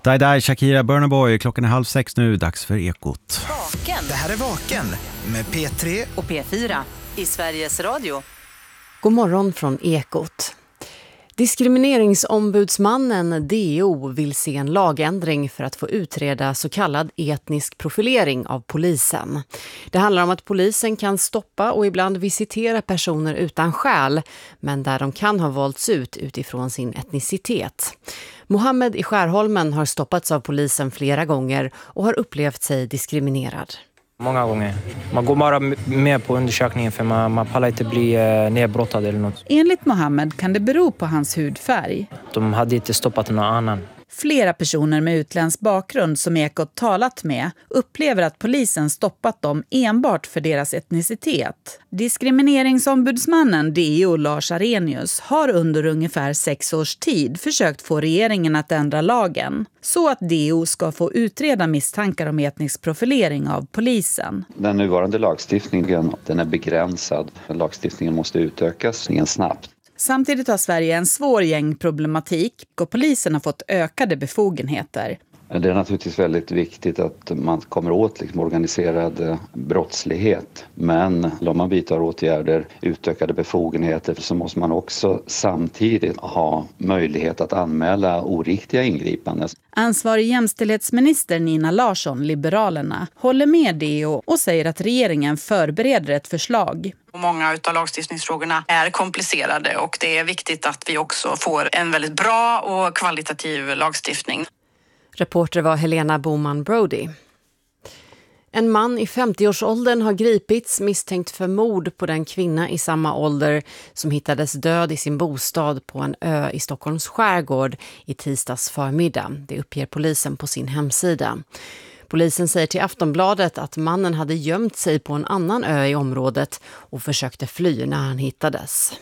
Die, Shakira, Burna Boy. Klockan är 5:30 nu, dags för Ekot. Vaken. Det här är Vaken med P3 och P4 i Sveriges Radio. God morgon från Ekot. Diskrimineringsombudsmannen DO vill se en lagändring för att få utreda så kallad etnisk profilering av polisen. Det handlar om att polisen kan stoppa och ibland visitera personer utan skäl, men där de kan ha valts ut utifrån sin etnicitet. Mohammed i Skärholmen har stoppats av polisen flera gånger och har upplevt sig diskriminerad. Många gånger. Man går bara med på undersökningen för man pallar inte bli nedbrottad eller något. Enligt Mohammed kan det bero på hans hudfärg. De hade inte stoppat någon annan. Flera personer med utländsk bakgrund som Ekot talat med upplever att polisen stoppat dem enbart för deras etnicitet. Diskrimineringsombudsmannen DO Lars Arrhenius har under ungefär 6 års tid försökt få regeringen att ändra lagen så att DO ska få utreda misstankar om etnisk profilering av polisen. Den nuvarande lagstiftningen, den är begränsad. Lagstiftningen måste utökas snabbt. Samtidigt har Sverige en svår gängproblematik och polisen har fått ökade befogenheter. Det är naturligtvis väldigt viktigt att man kommer åt organiserad brottslighet. Men om man vidtar åtgärder, utökade befogenheter, så måste man också samtidigt ha möjlighet att anmäla oriktiga ingripanden. Ansvarig jämställdhetsminister Nina Larsson, Liberalerna, håller med DO och säger att regeringen förbereder ett förslag. Många av lagstiftningsfrågorna är komplicerade och det är viktigt att vi också får en väldigt bra och kvalitativ lagstiftning. Reporter var Helena Boman Brody. En man i 50-årsåldern har gripits misstänkt för mord på den kvinna i samma ålder som hittades död i sin bostad på en ö i Stockholms skärgård i tisdags förmiddag. Det uppger polisen på sin hemsida. Polisen säger till Aftonbladet att mannen hade gömt sig på en annan ö i området och försökte fly när han hittades.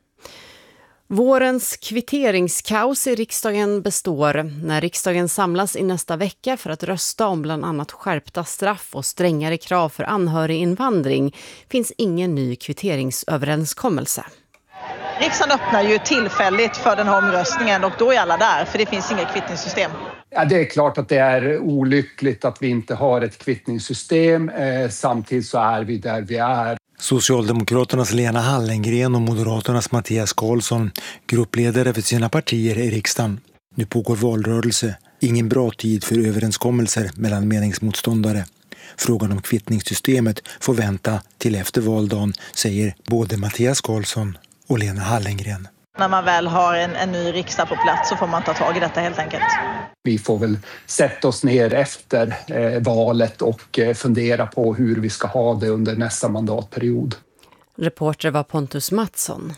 Vårens kvitteringskaos i riksdagen består. När riksdagen samlas i nästa vecka för att rösta om bland annat skärpta straff och strängare krav för anhöriginvandring finns ingen ny kvitteringsöverenskommelse. Riksdagen öppnar ju tillfälligt för den här omröstningen och då är alla där för det finns inget kvittningssystem. Ja, det är klart att det är olyckligt att vi inte har ett kvittningssystem. Samtidigt så är vi där vi är. Socialdemokraternas Lena Hallengren och Moderaternas Mattias Karlsson, gruppledare för sina partier i riksdagen. Nu pågår valrörelse. Ingen bra tid för överenskommelser mellan meningsmotståndare. Frågan om kvittningssystemet får vänta till efter valdagen, säger både Mattias Karlsson och Lena Hallengren. När man väl har en ny riksdag på plats så får man ta tag i detta helt enkelt. Vi får väl sätta oss ner efter valet och fundera på hur vi ska ha det under nästa mandatperiod. Reporter var Pontus Mattsson.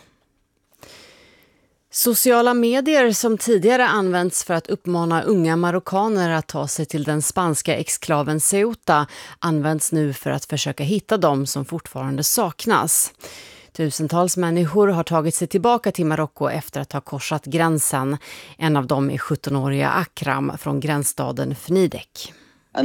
Sociala medier som tidigare använts för att uppmana unga marockaner att ta sig till den spanska exklaven Ceuta används nu för att försöka hitta dem som fortfarande saknas. Tusentals människor har tagit sig tillbaka till Marocko efter att ha korsat gränsen. En av dem är 17-åriga Akram från gränsstaden Fnidek.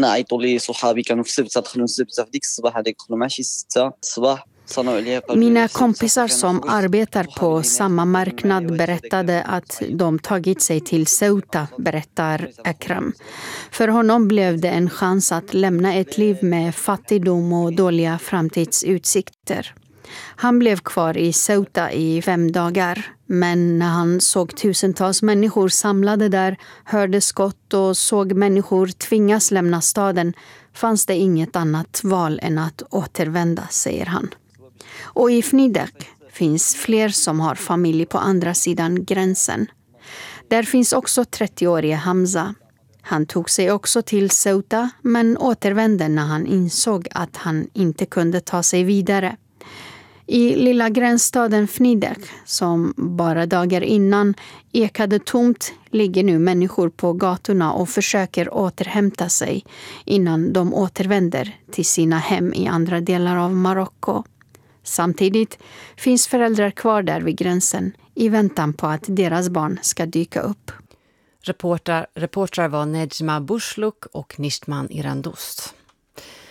Mina kompisar som arbetar på samma marknad berättade att de tagit sig till Ceuta, berättar Akram. För honom blev det en chans att lämna ett liv med fattigdom och dåliga framtidsutsikter. Han blev kvar i Ceuta i 5 dagar, men när han såg tusentals människor samlade där, hörde skott och såg människor tvingas lämna staden, fanns det inget annat val än att återvända, säger han. Och i Fnidek finns fler som har familj på andra sidan gränsen. Där finns också 30-årige Hamza. Han tog sig också till Ceuta, men återvände när han insåg att han inte kunde ta sig vidare. I lilla gränsstaden Fnidek, som bara dagar innan ekade tomt, ligger nu människor på gatorna och försöker återhämta sig innan de återvänder till sina hem i andra delar av Marocko. Samtidigt finns föräldrar kvar där vid gränsen i väntan på att deras barn ska dyka upp. Reportrar var Nejma Bushluk och Nishtman Irandost.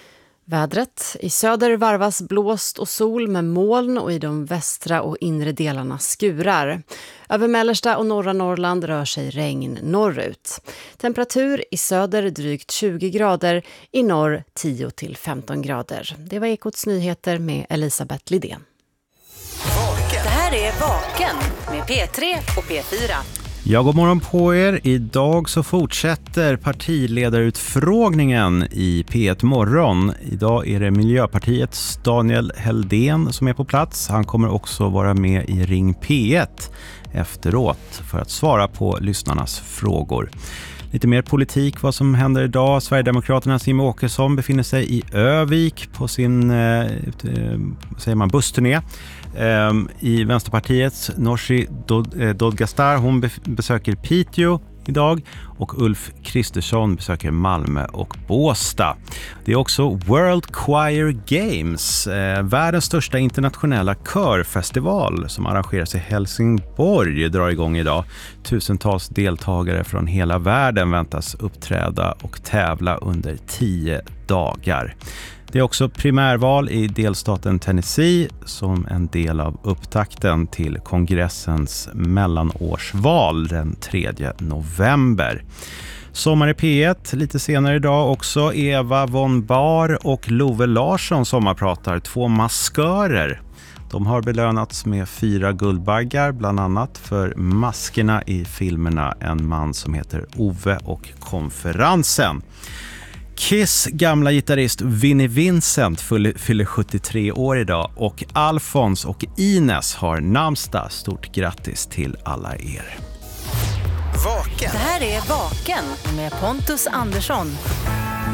Vädret. I söder varvas blåst och sol med moln och i de västra och inre delarna skurar. Över mellersta och norra Norrland rör sig regn norrut. Temperatur i söder drygt 20 grader, i norr 10-15 grader. Det var Ekots nyheter med Elisabeth Lidén. Det här är Vaken med P3 och P4. Ja, god morgon på er. Idag så fortsätter partiledarutfrågningen i P1 Morgon. Idag är det Miljöpartiets Daniel Heldén som är på plats. Han kommer också vara med i Ring P1 efteråt för att svara på lyssnarnas frågor. Lite mer politik, vad som händer idag. Sverigedemokraternas Jimmie Åkesson befinner sig i Övik på sin bussturné. I Vänsterpartiets Nooshi Dadgostar, hon besöker Piteå idag och Ulf Kristersson besöker Malmö och Båstad. Det är också World Choir Games, världens största internationella körfestival som arrangeras i Helsingborg, drar igång idag. Tusentals deltagare från hela världen väntas uppträda och tävla under 10 dagar. Det är också primärval i delstaten Tennessee som en del av upptakten till kongressens mellanårsval den 3 november. Sommar i P1 lite senare idag också. Eva von Bar och Love Larsson sommarpratar, 2 maskörer. De har belönats med 4 guldbaggar, bland annat för maskerna i filmerna En man som heter Ove och Konferensen. Kiss gamla gitarrist Vinnie Vincent fyller 73 år idag och Alfons och Ines har namnsdag. Stort grattis till alla er. Det här är Vaken med Pontus Andersson.